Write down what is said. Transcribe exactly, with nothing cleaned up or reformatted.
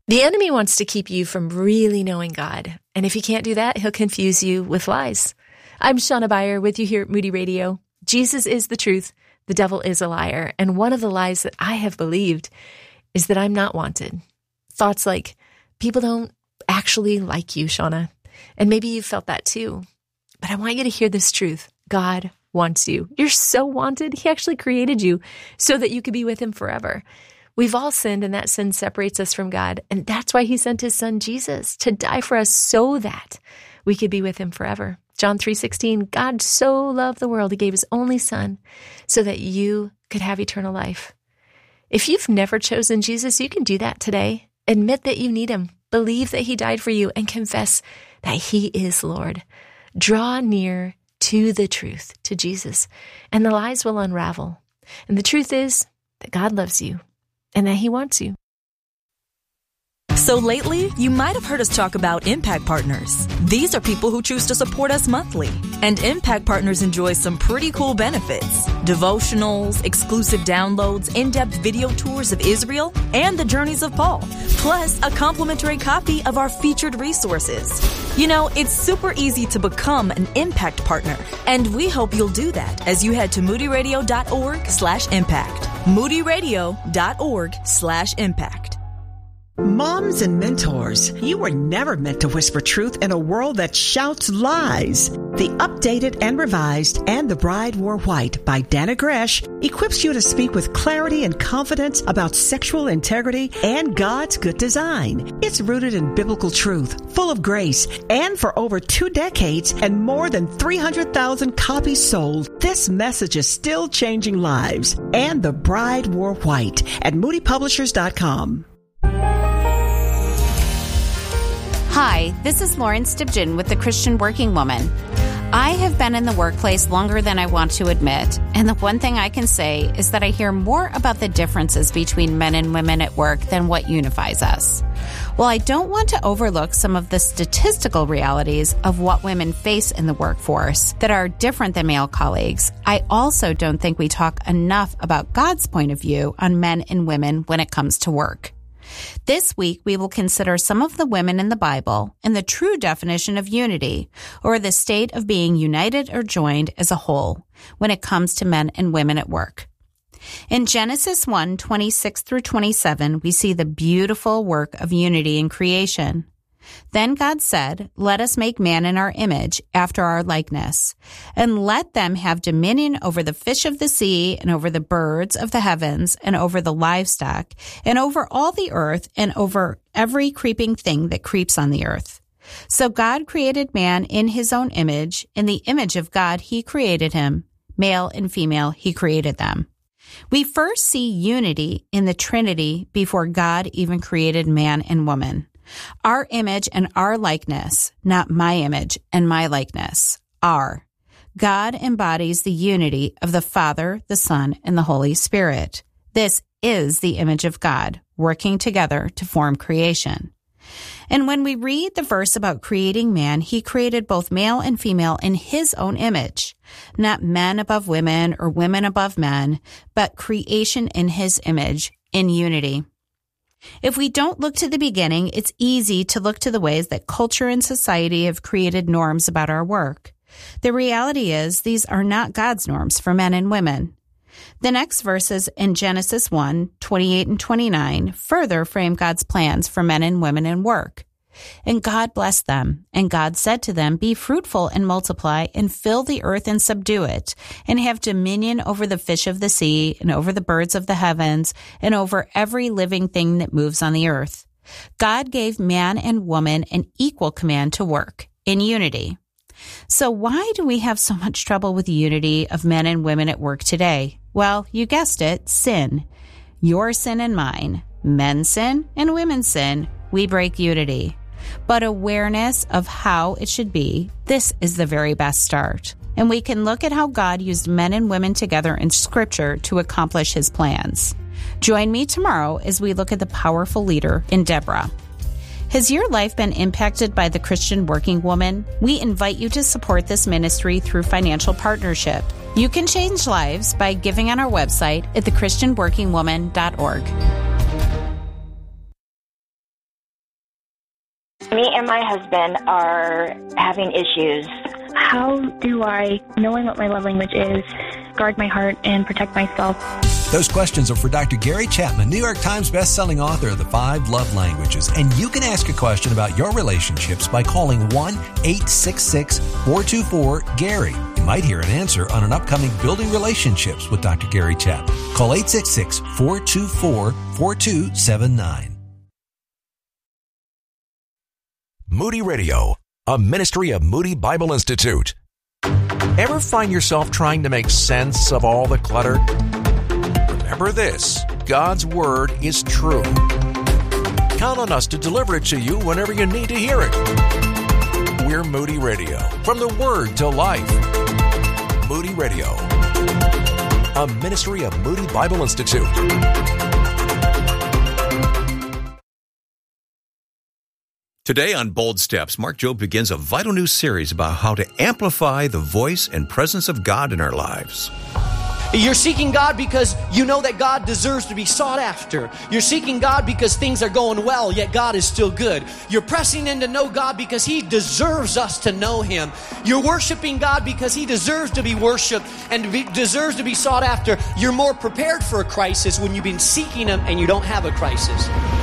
The enemy wants to keep you from really knowing God. And if he can't do that, he'll confuse you with lies. I'm Shauna Beyer with you here at Moody Radio. Jesus is the truth. The devil is a liar. And one of the lies that I have believed is that I'm not wanted. Thoughts like, people don't actually like you, Shauna. And maybe you've felt that too. But I want you to hear this truth. God wants you. You're so wanted. He actually created you so that you could be with him forever. We've all sinned, and that sin separates us from God. And that's why he sent his son, Jesus, to die for us so that we could be with him forever. John three sixteen, God so loved the world, he gave his only son so that you could have eternal life. If you've never chosen Jesus, you can do that today. Admit that you need him. Believe that he died for you and confess that he is Lord. Draw near to the truth, to Jesus, and the lies will unravel. And the truth is that God loves you and that he wants you. So lately, you might have heard us talk about Impact Partners. These are people who choose to support us monthly. And Impact Partners enjoy some pretty cool benefits. Devotionals, exclusive downloads, in-depth video tours of Israel, and the journeys of Paul. Plus, a complimentary copy of our featured resources. You know, it's super easy to become an Impact Partner. And we hope you'll do that as you head to moodyradio.org slash impact. moodyradio.org slash impact. Moms and mentors, you were never meant to whisper truth in a world that shouts lies. The updated and revised And the Bride Wore White by Dannah Gresh equips you to speak with clarity and confidence about sexual integrity and God's good design. It's rooted in biblical truth, full of grace, and for over two decades and more than three hundred thousand copies sold, this message is still changing lives. And the Bride Wore White at moody publishers dot com. Hi, this is Lauren Stibgen with the Christian Working Woman. I have been in the workplace longer than I want to admit, and the one thing I can say is that I hear more about the differences between men and women at work than what unifies us. While I don't want to overlook some of the statistical realities of what women face in the workforce that are different than male colleagues, I also don't think we talk enough about God's point of view on men and women when it comes to work. This week, we will consider some of the women in the Bible and the true definition of unity, or the state of being united or joined as a whole, when it comes to men and women at work. In Genesis one, twenty-six through twenty-seven, we see the beautiful work of unity in creation. Then God said, "Let us make man in our image, after our likeness, and let them have dominion over the fish of the sea, and over the birds of the heavens, and over the livestock, and over all the earth, and over every creeping thing that creeps on the earth." So God created man in his own image. In the image of God, he created him. Male and female, he created them. We first see unity in the Trinity before God even created man and woman. Our image and our likeness, not my image and my likeness, are. God embodies the unity of the Father, the Son, and the Holy Spirit. This is the image of God, working together to form creation. And when we read the verse about creating man, he created both male and female in his own image, not men above women or women above men, but creation in his image, in unity. If we don't look to the beginning, it's easy to look to the ways that culture and society have created norms about our work. The reality is these are not God's norms for men and women. The next verses in Genesis one, twenty-eight and twenty-nine further frame God's plans for men and women in work. And God blessed them, and God said to them, "Be fruitful and multiply, and fill the earth and subdue it, and have dominion over the fish of the sea, and over the birds of the heavens, and over every living thing that moves on the earth." God gave man and woman an equal command to work, in unity. So why do we have so much trouble with unity of men and women at work today? Well, you guessed it, sin. Your sin and mine. Men's sin and women's sin. We break unity. But awareness of how it should be, this is the very best start. And we can look at how God used men and women together in Scripture to accomplish his plans. Join me tomorrow as we look at the powerful leader in Deborah. Has your life been impacted by the Christian Working Woman? We invite you to support this ministry through financial partnership. You can change lives by giving on our website at the christian working woman dot org. Me and my husband are having issues. How do I, knowing what my love language is, guard my heart and protect myself? Those questions are for Doctor Gary Chapman, New York Times bestselling author of The Five Love Languages. And you can ask a question about your relationships by calling one eight six six, four two four, Gary. You might hear an answer on an upcoming Building Relationships with Doctor Gary Chapman. Call eight six six, four two four, four two seven nine. Moody Radio, a ministry of Moody Bible Institute. Ever find yourself trying to make sense of all the clutter? Remember this, God's Word is true. Count on us to deliver it to you whenever you need to hear it. We're Moody Radio, from the Word to life. Moody Radio, a ministry of Moody Bible Institute. Today on Bold Steps, Mark Jobe begins a vital new series about how to amplify the voice and presence of God in our lives. You're seeking God because you know that God deserves to be sought after. You're seeking God because things are going well, yet God is still good. You're pressing in to know God because He deserves us to know Him. You're worshiping God because He deserves to be worshiped and to be, deserves to be sought after. You're more prepared for a crisis when you've been seeking Him and you don't have a crisis.